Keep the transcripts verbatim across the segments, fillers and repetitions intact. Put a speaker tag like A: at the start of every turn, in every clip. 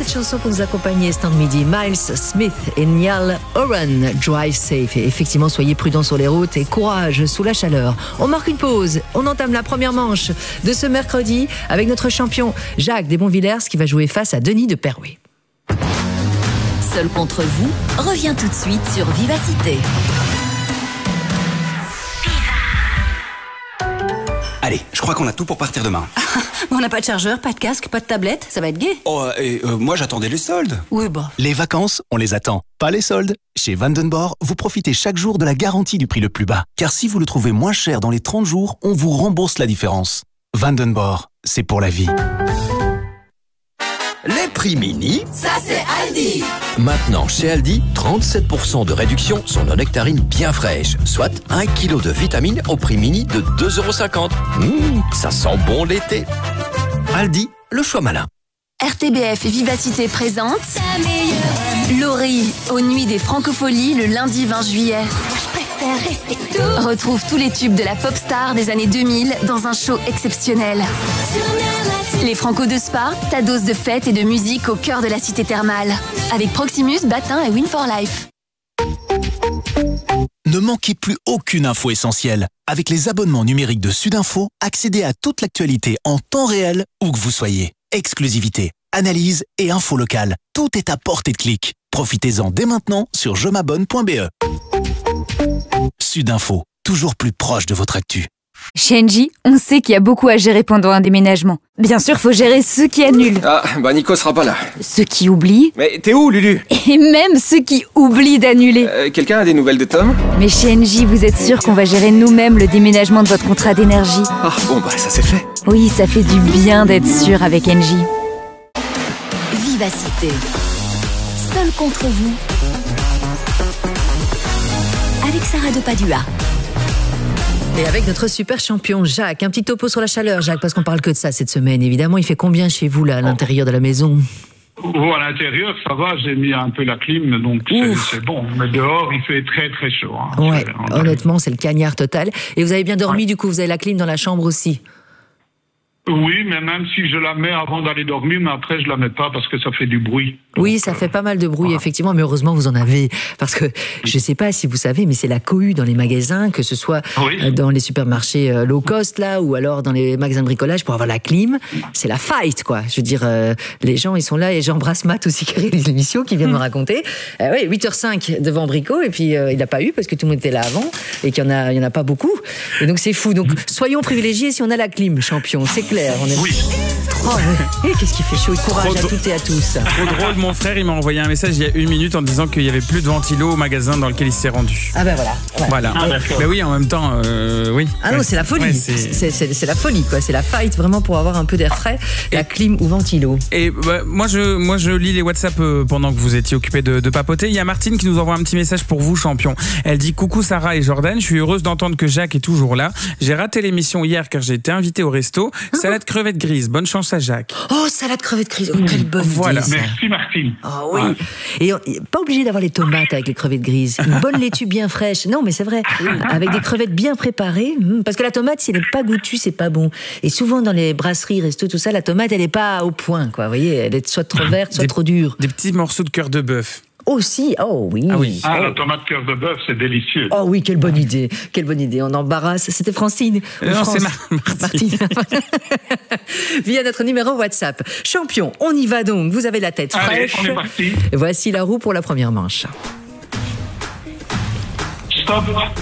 A: cette chanson pour nous accompagner stand midi. Miles Smith et Niall Horan, Drive Safe. Et effectivement, soyez prudents sur les routes et courage sous la chaleur. On marque une pause. On entame la première manche de ce mercredi avec notre champion Jacques Desbonvillers qui va jouer face à Denis de Perrouet.
B: Seul contre vous revient tout de suite sur Vivacité.
C: Allez, je crois qu'on a tout pour partir demain.
B: On n'a pas de chargeur, pas de casque, pas de tablette, ça va être gai.
C: Oh, et euh, moi j'attendais les soldes.
B: Oui, bah.
D: Les vacances, on les attend, pas les soldes. Chez Vandenborg, vous profitez chaque jour de la garantie du prix le plus bas. Car si vous le trouvez moins cher dans les trente jours, on vous rembourse la différence. Vandenborg, c'est pour la vie.
E: Les prix mini,
B: Ça, c'est Aldi.
E: maintenant chez Aldi, trente-sept pour cent de réduction sur nos nectarines bien fraîches, soit un kilo de vitamines au prix mini de deux euros cinquante. Mmh, ça sent bon l'été. Aldi, le choix malin.
B: R T B F et Vivacité présente Laurie aux Nuits des Francopholies le lundi vingt juillet. Retrouve tous les tubes de la pop star des années deux mille dans un show exceptionnel. Les Franco de Spa, ta dose de fête et de musique au cœur de la cité thermale. Avec Proximus, Batin et Win for Life.
D: Ne manquez plus aucune info essentielle. Avec les abonnements numériques de Sudinfo, accédez à toute l'actualité en temps réel, où que vous soyez. Exclusivité, analyse et info locale. Tout est à portée de clic. Profitez-en dès maintenant sur je m'abonne point b e. Sudinfo, toujours plus proche de votre actu.
F: Chez Engie, on sait qu'il y a beaucoup à gérer pendant un déménagement. Bien sûr, faut gérer ceux qui annulent,
G: Ah, bah Nico sera pas là.
F: ceux qui oublient,
G: Mais t'es où, Lulu?
F: et même ceux qui oublient d'annuler.
G: Euh, Quelqu'un a des nouvelles de Tom?
F: Mais chez Engie, vous êtes sûr qu'on va gérer nous-mêmes le déménagement de votre contrat d'énergie.
G: Ah, bon, bah ça c'est fait.
F: Oui, ça fait du bien d'être sûr avec Engie.
B: Vivacité. Seul contre vous. Avec Sarah de Padua.
A: Et avec notre super champion Jacques, un petit topo sur la chaleur, Jacques, parce qu'on parle que de ça cette semaine. Évidemment, il fait combien chez vous là, à l'intérieur de la maison?
H: Oh, à l'intérieur, ça va, j'ai mis un peu la clim, donc c'est, c'est bon. Mais dehors, il fait très très chaud. Hein.
A: Ouais,
H: C'est-
A: honnêtement, c'est le cagnard total. Et vous avez bien dormi,
H: Ouais.
A: du coup, vous avez la clim dans la chambre aussi?
H: Oui, mais même si je la mets avant d'aller dormir, mais après je la mets pas parce que ça fait du bruit.
A: Oui,
H: Donc,
A: ça
H: euh,
A: fait pas mal de bruit,
H: voilà.
A: effectivement, mais heureusement vous en avez. Parce que je sais pas si vous savez, mais c'est la cohue dans les magasins, que ce soit
H: Oui.
A: euh, dans les supermarchés euh, low cost, là, ou alors dans les magasins de bricolage pour avoir la clim. C'est la fight, quoi. Je veux dire, euh, les gens, ils sont là, et j'embrasse Matt aussi, qui réalise l'émission, qui vient de me raconter. Euh, oui, huit heures cinq devant Brico, et puis euh, il n'a pas eu, parce que tout le monde était là avant, et qu'il y en a, il y en a pas beaucoup. Et donc c'est fou. Donc soyons privilégiés si on a la clim, champion, c'est clair. On est...
H: Oui.
A: Oh, oui. Et qu'est-ce qu'il fait chaud, et courage
I: Trop
A: à
I: de-
A: toutes et à tous.
I: Trop drôle, mon frère, il m'a envoyé un message il y a une minute en disant qu'il y avait plus de ventilo au magasin dans lequel il s'est rendu.
A: Ah ben voilà. Ouais.
I: Voilà.
H: Ah, d'accord.
I: Mais oui, en même temps, euh, oui.
A: Ah non,
I: Ouais.
A: c'est la folie.
I: Ouais, c'est-
A: c'est, c'est, c'est la folie, quoi. C'est la fight vraiment pour avoir un peu d'air frais, la clim ou ventilo.
I: Et bah, moi, je, moi, je lis les WhatsApp euh, pendant que vous étiez occupés de, de papoter. Il y a Martine qui nous envoie un petit message pour vous, champion. Elle dit: coucou Sarah et Jordan, je suis heureuse d'entendre que Jacques est toujours là. J'ai raté l'émission hier car j'ai été invitée au resto. Salade crevette grise. Bonne chance à Jacques.
A: Oh, salade crevette grise. Oh, quelle bonne
I: Voilà.
A: idée, ça.
H: Merci Martine.
A: Ah oui. Et on- pas obligé d'avoir les tomates avec les crevettes grises. Une bonne laitue bien fraîche. Non, mais c'est vrai. Avec des crevettes bien préparées. hum, Parce que la tomate, si elle n'est pas goûtue, c'est pas bon. Et souvent, dans les brasseries, restos, tout ça, la tomate, elle n'est pas au point, quoi. Vous voyez, elle est soit trop verte, soit
I: Des-
A: trop dure.
I: Des petits morceaux de cœur de bœuf.
A: Aussi. Oh oui.
I: Ah oui.
H: Ah,
A: Oh.
H: la tomate cœur de bœuf, c'est délicieux.
A: Oh oui, quelle bonne idée, quelle bonne idée. On embarrasse. C'était Francine. Ou
I: Euh, non, c'est
A: France
I: Mar- Martine.
A: Via notre numéro WhatsApp. Champion, on y va donc. Vous avez la tête
H: Allez,
A: fraîche.
H: on est parti.
A: Voici la roue pour la première manche.
H: Stop.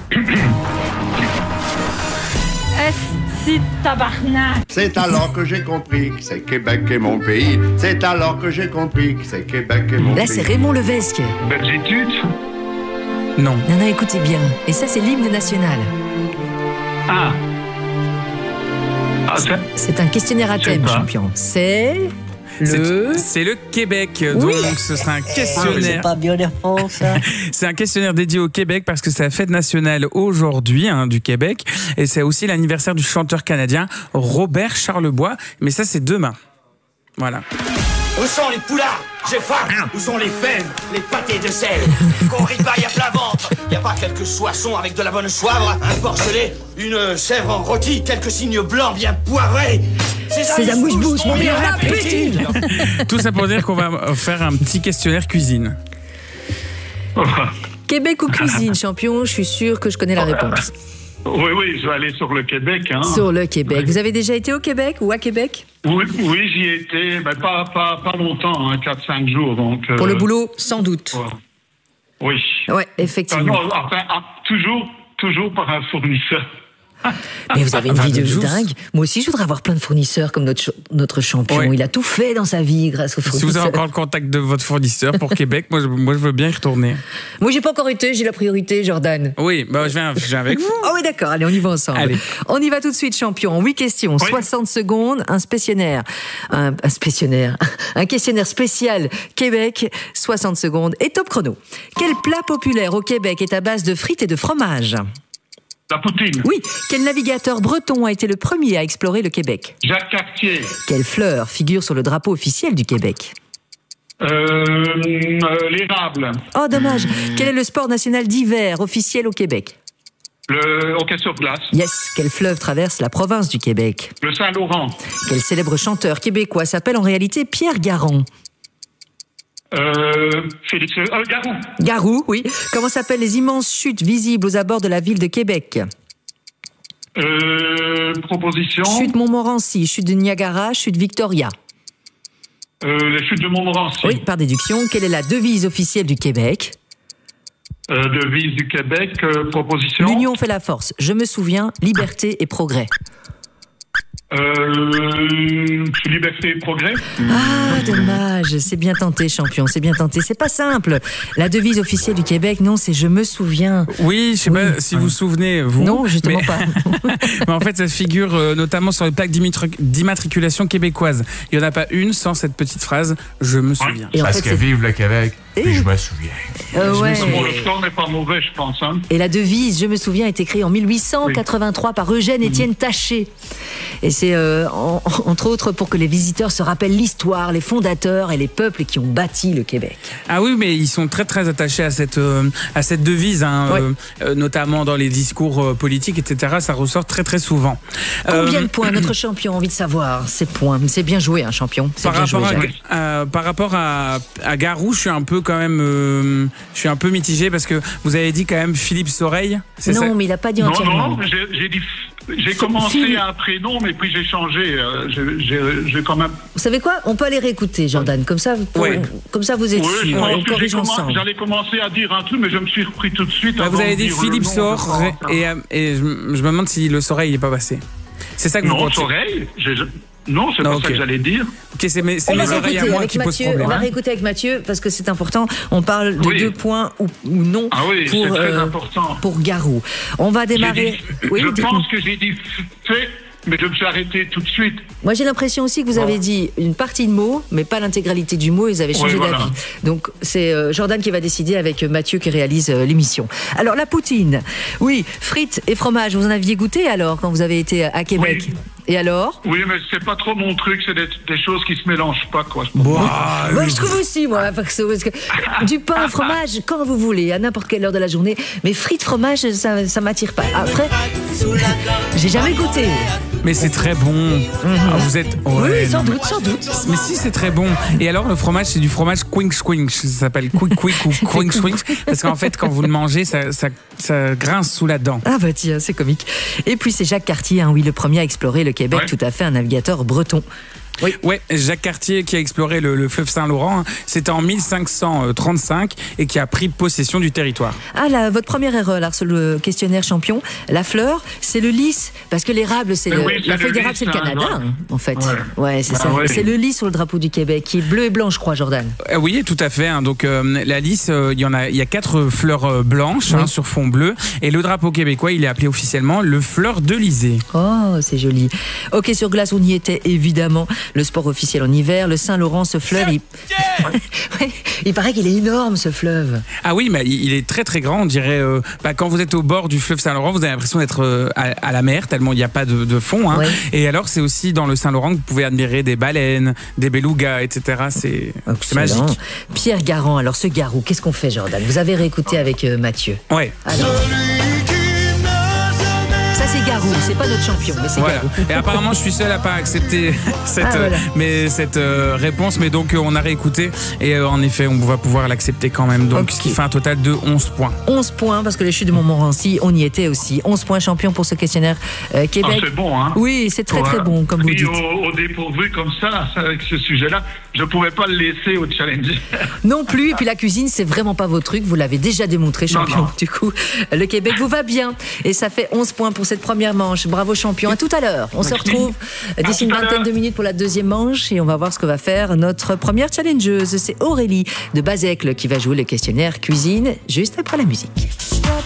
J: Esti tabarnak.
K: C'est alors que j'ai compris que c'est Québec est mon pays. C'est alors que j'ai compris que c'est Québec est mon
A: Là,
K: pays.
A: c'est Raymond Levesque.
H: Belgitude.
I: Non.
A: Non, non, écoutez bien. Et ça, c'est l'hymne national.
H: Ah. Ah, c'est...
A: C'est un questionnaire à
H: Je sais
A: thème,
H: pas.
A: champion. C'est le...
I: C'est, c'est le Québec,
A: Oui.
I: donc ce sera un questionnaire.
A: pas bien les France, ça.
I: C'est un questionnaire dédié au Québec parce que c'est la fête nationale aujourd'hui hein, du Québec et c'est aussi l'anniversaire du chanteur canadien Robert Charlebois. Mais ça, c'est demain. Voilà.
L: Où sont les poulards? J'ai faim. Où sont les fèves? Les pâtés de sel? Qu'on ripaille à plat ventre. Y a pas quelques soissons avec de la bonne soivre? Un porcelet? Une chèvre en rôti? Quelques signes blancs bien poivrés?
A: Sésame-bouche-bouche, mon meilleur appétit.
I: Tout ça pour dire qu'on va faire un petit questionnaire cuisine.
A: Québec ou cuisine, champion? Je suis sûr que je connais la réponse.
H: Oui, oui, je vais aller sur le Québec. Hein.
A: Sur le Québec. Vous avez déjà été au Québec ou à Québec?
H: Oui, oui, j'y ai été, mais pas, pas, pas longtemps, hein, quatre cinq jours. Donc, euh...
A: Pour le boulot, sans doute.
H: Oui.
A: Oui, effectivement.
H: Euh, non, enfin, toujours, toujours par un fournisseur.
A: Mais vous avez une vie de dingue. Moi aussi, je voudrais avoir plein de fournisseurs comme notre, notre champion. Ouais. Il a tout fait dans sa vie grâce aux fournisseurs.
I: Si vous avez encore le contact de votre fournisseur pour Québec, moi je, moi, je veux bien y retourner.
A: Moi, j'ai pas encore été, j'ai la priorité, Jordan.
I: Oui, bah, je, viens, je viens avec vous.
A: Oh oui, d'accord, allez, on y va ensemble. Allez. On y va tout de suite, champion. huit questions, oui. soixante secondes, un spéciaire. Un, un spéciaire. Un questionnaire spécial Québec, soixante secondes et top chrono. Quel plat populaire au Québec est à base de frites et de fromage?
H: La poutine.
A: Oui. Quel navigateur breton a été le premier à explorer le Québec?
H: Jacques Cartier.
A: Quelle fleur figure sur le drapeau officiel du Québec?
H: Euh, euh, l'érable.
A: Oh, dommage. Quel est le sport national d'hiver officiel au Québec?
H: Le hockey sur glace.
A: Yes. Quel fleuve traverse la province du Québec?
H: Le Saint-Laurent.
A: Quel célèbre chanteur québécois s'appelle en réalité Pierre Garand?
H: Euh, Félix euh, Garou.
A: Garou, oui. Comment s'appellent les immenses chutes visibles aux abords de la ville de Québec?
H: Euh, proposition.
A: Chute Montmorency, chute de Niagara, chute Victoria.
H: Euh, les chutes de Montmorency.
A: Oui, par déduction. Quelle est la devise officielle du Québec?
H: Euh, devise du Québec, euh, proposition.
A: L'union fait la force. Je me souviens, liberté et progrès.
H: Euh, liberté et progrès.
A: Ah, dommage. C'est bien tenté, champion. C'est bien tenté. C'est pas simple. La devise officielle du Québec, non, c'est je me souviens.
I: Oui, je sais oui. pas si vous vous souvenez, vous.
A: Non, justement mais... pas.
I: Mais en fait, ça figure euh, notamment sur les plaques d'immatriculation québécoises. Il n'y en a pas une sans cette petite phrase je me souviens.
J: Et Parce fait, que vive le Québec. Et je me souviens.
A: Euh, ouais.
H: Bon, le score n'est pas mauvais, je pense. Hein.
A: Et la devise, je me souviens, est écrite en mille huit cent quatre-vingt-trois oui. par Eugène Étienne Taché. Et c'est euh, en, entre autres pour que les visiteurs se rappellent l'histoire, les fondateurs et les peuples qui ont bâti le Québec.
I: Ah oui, mais ils sont très très attachés à cette euh, à cette devise, hein, ouais. euh, notamment dans les discours euh, politiques, et cetera. Ça ressort très très souvent.
A: Combien euh, de points notre champion a envie de savoir ces points? C'est bien joué, un hein, champion.
I: Par
A: bien
I: rapport,
A: joué,
I: à, euh, par rapport à, à Garou, je suis un peu quand même, euh, je suis un peu mitigé parce que vous avez dit quand même Philippe Soreille.
A: Non,
I: ça
A: mais il n'a pas dit entièrement.
H: Non, non, j'ai dit. J'ai commencé Philippe. un prénom, mais puis j'ai changé. Euh, j'ai quand même.
A: Vous savez quoi? On peut aller réécouter, Jordan. Comme ça, pour,
I: oui.
A: comme ça vous êtes
H: oui,
A: sûr. On corrige
H: ensemble. J'allais commencer à dire un truc, mais je me suis repris tout de suite.
I: Bah, vous avez dit Philippe Sor et, et je, je me demande si le Soreille n'est pas passé. C'est ça que
H: non,
I: vous pensez?
H: Soreille Non, c'est pas okay. ça que j'allais dire.
I: Ok, c'est mes, mes oreilles à moi qui posent problème.
A: On va réécouter avec Mathieu parce que c'est important. On parle de oui. deux points ou, ou non
H: ah oui,
A: pour,
H: très
A: euh,
H: important.
A: pour Garou. On va démarrer.
H: Dit, oui, je pense que j'ai dit fait, mais je me suis arrêté tout de suite.
A: Moi, j'ai l'impression aussi que vous avez dit une partie de mot, mais pas l'intégralité du mot. Ils avaient changé oui, voilà. d'avis. Donc, c'est euh, Jordan qui va décider avec Mathieu qui réalise euh, l'émission. Alors, la poutine. Oui, frites et fromage. Vous en aviez goûté alors quand vous avez été à Québec?
H: Oui.
A: Et alors?
H: Oui, mais c'est pas trop mon truc, c'est des, des choses qui se mélangent pas, quoi.
A: Bon, moi, je trouve aussi, moi, parce que du pain au fromage, quand vous voulez, à n'importe quelle heure de la journée. Mais frites, fromage, ça, ça m'attire pas. Après, j'ai jamais goûté.
I: Mais c'est très bon. Mm-hmm. Ah, vous êtes.
A: Ouais, oui, sans doute, sans doute.
I: Mais si, c'est très bon. Et alors, le fromage, c'est du fromage quick squinch. Ça s'appelle quick quick ou quick squinch. Parce qu'en fait, quand vous le mangez, ça, ça, ça grince sous la dent.
A: Ah, bah tiens, c'est comique. Et puis, c'est Jacques Cartier, hein, oui, le premier à explorer le Québec, ouais. tout à fait, un navigateur breton.
I: Oui. Ouais, Jacques Cartier qui a exploré le, le fleuve Saint-Laurent, hein, c'était en mille cinq cent trente-cinq et qui a pris possession du territoire.
A: Ah là, votre première erreur, là, sur le questionnaire champion, la fleur, c'est le lys, parce que l'érable, c'est le,
H: oui,
A: la feuille d'érable, c'est le Canada, hein, en fait. Ouais, ouais c'est bah, ça. Ouais. C'est le lys sur le drapeau du Québec, qui est bleu et blanc, je crois, Jordan.
I: Euh, oui, tout à fait. Hein, donc euh, la lys, il euh, y en a, il y a quatre fleurs euh, blanches oui. hein, sur fond bleu, et le drapeau québécois, il est appelé officiellement le fleur de lysée.
A: Oh, c'est joli. Ok, sur glace, on y était évidemment. Le sport officiel en hiver, le Saint-Laurent, ce fleuve, il... ouais, il paraît qu'il est énorme, ce fleuve.
I: Ah oui, mais il est très très grand, on dirait. Euh, bah, quand vous êtes au bord du fleuve Saint-Laurent, vous avez l'impression d'être euh, à, à la mer, tellement il n'y a pas de, de fond. Hein. Ouais. Et alors, c'est aussi dans le Saint-Laurent que vous pouvez admirer des baleines, des belugas, et cetera. C'est magique.
A: Pierre Garand, alors ce garou, qu'est-ce qu'on fait, Jordan? Vous avez réécouté avec euh, Mathieu.
I: Ouais.
A: Alors... Ça, c'est Garou, c'est pas notre champion, mais c'est
I: Voilà.
A: Garou.
I: Et apparemment, je suis seul à pas accepter cette,
A: Ah, voilà.
I: euh, mais, cette euh, réponse, mais donc euh, on a réécouté et euh, en effet, on va pouvoir l'accepter quand même. Donc,
A: Ok.
I: ce qui fait un total de onze points.
A: onze points, parce que les chutes de Montmorency, on y était aussi. onze points champion pour ce questionnaire euh,
H: Ah,
A: Québec.
H: c'est bon, hein.
A: Oui, c'est très très
H: Ouais.
A: bon, comme vous
H: Pris
A: dites.
H: Au, au dépourvu comme ça, avec ce sujet-là, je ne pouvais pas le laisser au challenger.
A: Non plus, et puis la cuisine, c'est vraiment pas votre truc, vous l'avez déjà démontré, champion.
H: Non, non.
A: Du coup, le Québec vous va bien. Et ça fait onze points pour cette première manche. Bravo, champion. À tout à l'heure. On se
H: Merci.
A: retrouve d'ici une
H: tout à
A: vingtaine
H: l'heure.
A: de minutes pour la deuxième manche et on va voir ce que va faire notre première challengeuse. C'est Aurélie de Bazecle qui va jouer le questionnaire cuisine juste après la musique.
M: Stop